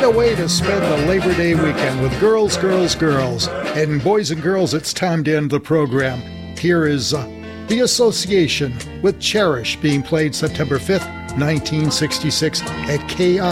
a way to spend the Labor Day weekend with girls, girls, girls. And boys and girls, it's time to end the program. Here is The Association with Cherish being played September 5th, 1966 at KI.